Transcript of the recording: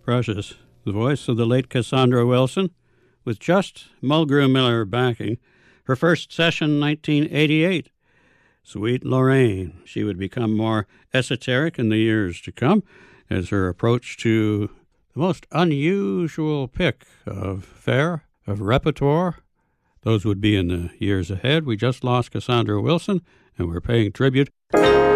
Precious, the voice of the late Cassandra Wilson, with just Mulgrew Miller backing. Her first session, 1988. Sweet Lorraine. She would become more esoteric in the years to come as her approach to the most unusual pick of fare, of repertoire. Those would be in the years ahead. We just lost Cassandra Wilson, and we're paying tribute